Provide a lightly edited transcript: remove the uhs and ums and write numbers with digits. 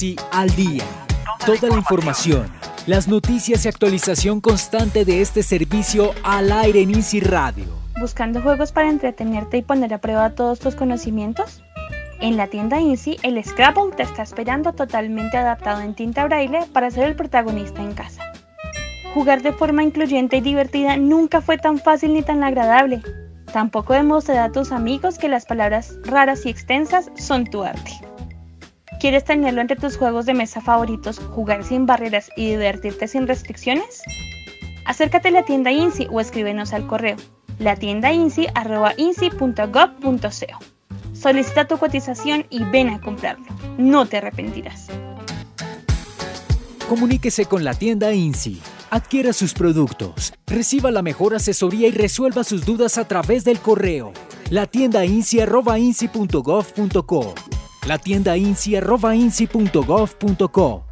INSI al día. Toda la información, las noticias y actualización constante de este servicio al aire en INSI Radio. ¿Buscando juegos para entretenerte y poner a prueba todos tus conocimientos? En la tienda INSI, el Scrabble te está esperando totalmente adaptado en tinta braille para ser el protagonista en casa. Jugar de forma incluyente y divertida nunca fue tan fácil ni tan agradable. Tampoco demostrará a tus amigos que las palabras raras y extensas son tu arte. ¿Quieres tenerlo entre tus juegos de mesa favoritos, jugar sin barreras y divertirte sin restricciones? Acércate a la tienda INSI o escríbenos al correo latiendainsi@insi.gov.co. Solicita tu cotización y ven a comprarlo. No te arrepentirás. Comuníquese con la tienda INSI. Adquiera sus productos, reciba la mejor asesoría y resuelva sus dudas a través del correo latiendainsi@insi.gov.co. latiendainsi@insi.gov.co.